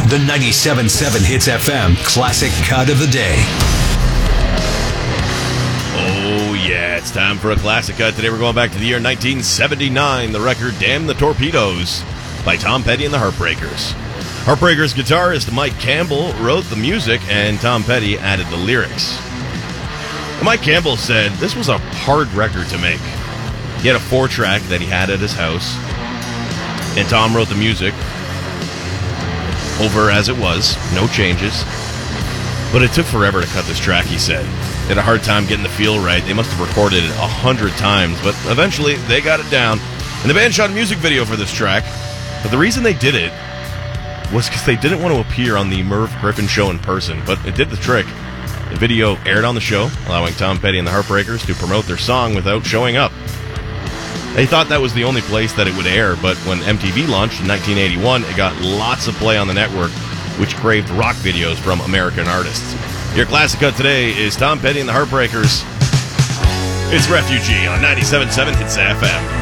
The 97.7 Hits FM Classic Cut of the Day. Oh, yeah, it's time for a classic cut. Today we're going back to the year 1979. The record Damn the Torpedoes by Tom Petty and the Heartbreakers. Heartbreakers guitarist Mike Campbell wrote the music, and Tom Petty added the lyrics. Mike Campbell said this was a hard record to make. He had a 4-track that he had at his house, and Tom wrote the music over as it was, no changes. But it took forever to cut this track, he said. They had a hard time getting the feel right. They must have recorded it 100 times, but eventually they got it down. And the band shot a music video for this track, but the reason they did it was because they didn't want to appear on the Merv Griffin show in person, but it did the trick. The video aired on the show, allowing Tom Petty and the Heartbreakers to promote their song without showing up. They thought that was the only place that it would air, but when MTV launched in 1981, it got lots of play on the network, which craved rock videos from American artists. Your classic cut today is Tom Petty and the Heartbreakers. It's Refugee on 97.7 Hits FM.